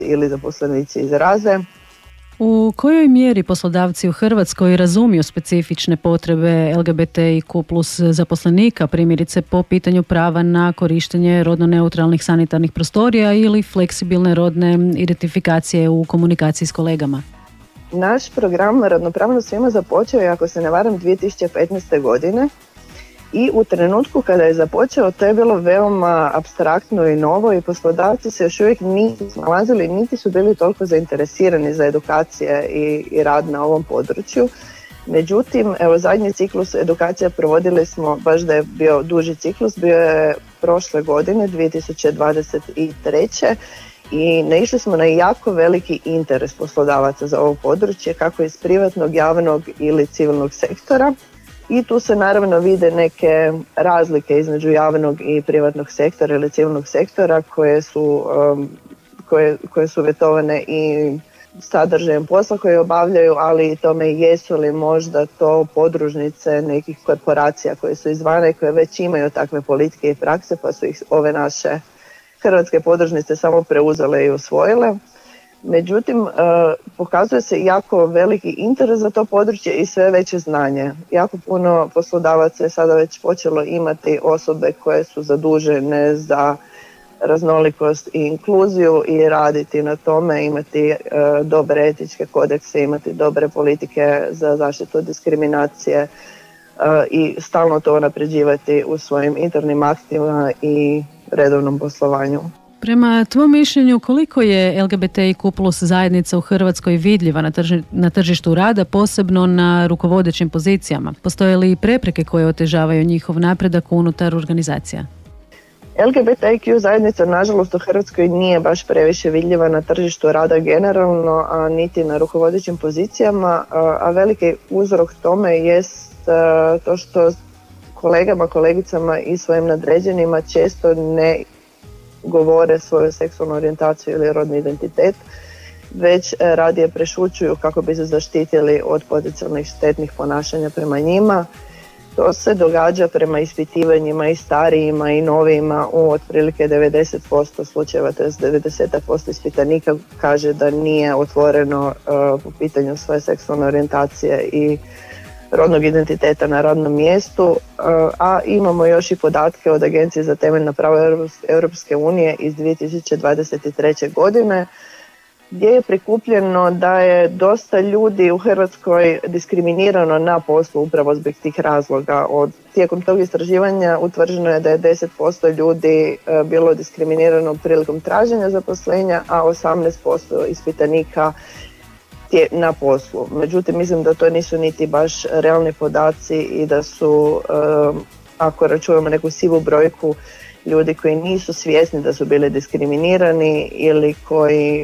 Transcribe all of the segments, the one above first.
ili zaposlenici izraze. U kojoj mjeri poslodavci u Hrvatskoj razumiju specifične potrebe LGBTIQ plus zaposlenika, primjerice po pitanju prava na korištenje rodno neutralnih sanitarnih prostorija ili fleksibilne rodne identifikacije u komunikaciji s kolegama? Naš program Ravnopravnost svima započeo je, ako se ne varam, 2015. godine. I u trenutku kada je započeo, to je bilo veoma apstraktno i novo i poslodavci se još uvijek nisu nalazili, niti su bili toliko zainteresirani za edukacije i rad na ovom području. Međutim, evo, zadnji ciklus edukacija provodili smo, baš da je bio duži ciklus, bio je prošle godine, 2023. I naišli smo na jako veliki interes poslodavaca za ovo područje, kako iz privatnog, javnog ili civilnog sektora. I tu se naravno vide neke razlike između javnog i privatnog sektora ili civilnog sektora koje su uvjetovane i sadržajem posla koje obavljaju, ali i tome jesu li možda to podružnice nekih korporacija koje su izvana i koje već imaju takve politike i prakse, pa su ih ove naše hrvatske podružnice samo preuzele i usvojile. Međutim, pokazuje se jako veliki interes za to područje i sve veće znanje. Jako puno poslodavaca je sada već počelo imati osobe koje su zadužene za raznolikost i inkluziju i raditi na tome, imati dobre etičke kodekse, imati dobre politike za zaštitu od diskriminacije i stalno to unapređivati u svojim internim aktima i redovnom poslovanju. Prema tvom mišljenju, koliko je LGBTIQ plus zajednica u Hrvatskoj vidljiva na tržištu rada, posebno na rukovodećim pozicijama? Postoje li prepreke koje otežavaju njihov napredak unutar organizacija? LGBTIQ zajednica, nažalost, u Hrvatskoj nije baš previše vidljiva na tržištu rada generalno, a niti na rukovodećim pozicijama, a veliki uzrok tome jest to što kolegama, kolegicama i svojim nadređenima često ne govore svoju seksualnu orijentaciju ili rodni identitet, već radije prešućuju kako bi se zaštitili od potencijalnih štetnih ponašanja prema njima. To se događa prema ispitivanjima i starijima i novijima u otprilike 90% slučajeva, to je 90% ispitanika kaže da nije otvoreno po pitanju svoje seksualne orijentacije i rodnog identiteta na radnom mjestu, a imamo još i podatke od Agencije za temeljna prava Europske unije iz 2023. godine gdje je prikupljeno da je dosta ljudi u Hrvatskoj diskriminirano na poslu upravo zbog tih razloga. Tijekom tog istraživanja utvrđeno je da je 10% ljudi bilo diskriminirano prilikom traženja zaposlenja, a 18% ispitanika je na poslu. Međutim, mislim da to nisu niti baš realni podaci i da su, ako računamo neku sivu brojku, ljudi koji nisu svjesni da su bili diskriminirani ili koji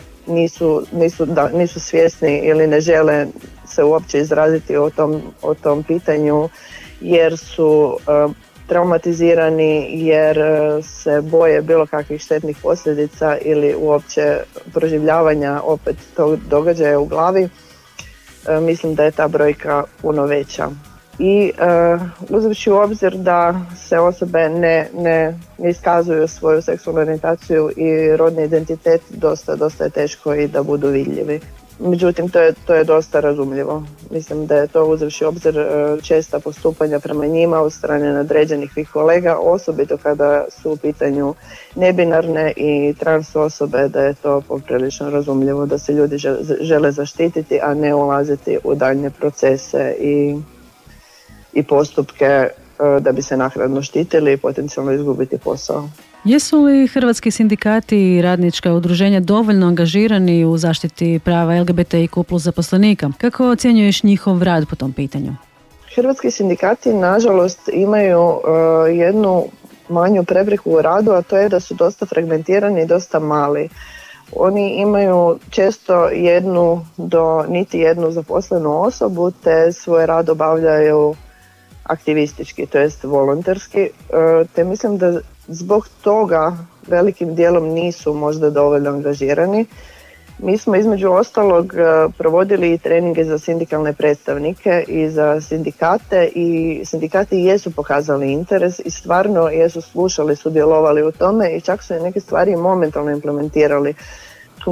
nisu svjesni ili ne žele se uopće izraziti o tom pitanju jer su traumatizirani, jer se boje bilo kakvih štetnih posljedica ili uopće proživljavanja opet tog događaja u glavi. Mislim da je ta brojka puno veća. I uzevši u obzir da se osobe ne iskazuju svoju seksualnu orijentaciju i rodni identitet, dosta je teško i da budu vidljivi. Međutim, to je dosta razumljivo. Mislim da je to, uzevši u obzir česta postupanja prema njima od strane nadređenih kolega, osobito kada su u pitanju nebinarne i trans osobe, da je to poprilično razumljivo, da se ljudi žele zaštititi, a ne ulaziti u daljnje procese i postupke da bi se naknadno štitili i potencijalno izgubiti posao. Jesu li hrvatski sindikati i radnička udruženja dovoljno angažirani u zaštiti prava LGBTIQ plus zaposlenika? Kako ocjenjuješ njihov rad po tom pitanju? Hrvatski sindikati, nažalost, imaju jednu manju prepreku u radu, a to je da su dosta fragmentirani i dosta mali. Oni imaju često niti jednu zaposlenu osobu, te svoj rad obavljaju aktivistički, to jest volonterski, te mislim da zbog toga velikim dijelom nisu možda dovoljno angažirani. Mi smo između ostalog provodili i treninge za sindikalne predstavnike i za sindikate i sindikati jesu pokazali interes i stvarno jesu slušali, sudjelovali u tome i čak su i neke stvari momentalno implementirali.